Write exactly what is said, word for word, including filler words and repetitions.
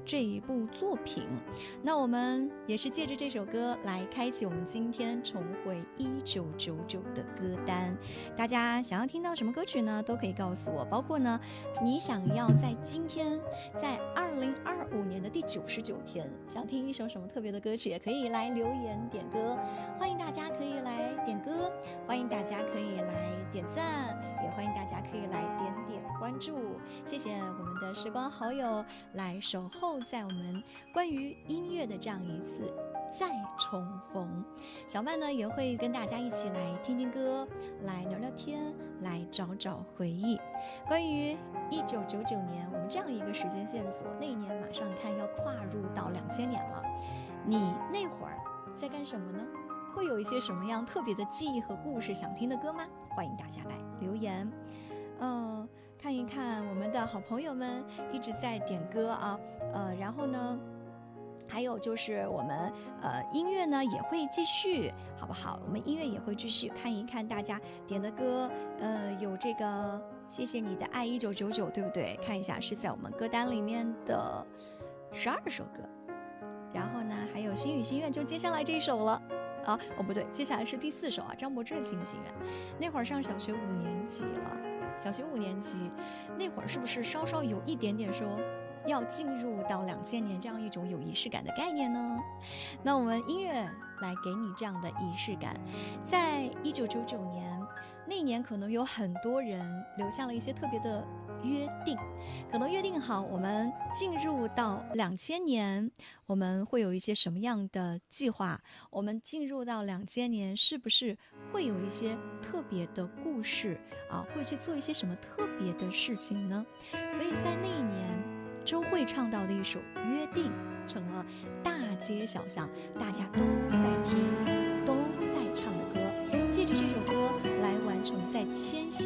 这一部作品。那我们也是借着这首歌来开启我们今天重回一九九九的歌单。大家想要听到什么歌曲呢，都可以告诉我，包括呢你想要在今天在二零二五年的第九十九天想听一首什么特别的歌曲，也可以来留言点歌。欢迎大家可以来点歌，欢迎大家可以来点赞，也欢迎大家可以来点点关注。谢谢我们的时光好友来守候在我们关于音乐的这样一次再重逢。小曼呢也会跟大家一起来听听歌，来聊聊天，来找找回忆。关于一九九九年我们这样一个时间线索，那一年马上看要跨入到两千年了，你那会儿在干什么呢？会有一些什么样特别的记忆和故事想听的歌吗？欢迎大家来留言。呃，看一看我们的好朋友们一直在点歌啊，呃，然后呢还有就是我们呃音乐呢也会继续，好不好？我们音乐也会继续，看一看大家点的歌，呃，有这个谢谢你的爱一九九九，对不对？看一下是在我们歌单里面的十二首歌，然后呢还有心语心愿，就接下来这一首了啊，哦不对，接下来是第四首啊，张柏芝的心语心愿。那会儿上小学五年级了，小学五年级那会儿是不是稍稍有一点点说要进入到两千年这样一种有仪式感的概念呢？那我们音乐来给你这样的仪式感。在一九九九年那一年，可能有很多人留下了一些特别的约定，可能约定好我们进入到两千年我们会有一些什么样的计划，我们进入到两千年是不是会有一些特别的故事啊，会去做一些什么特别的事情呢？所以在那一年周蕙唱到的一首《约定》成了大街小巷大家都在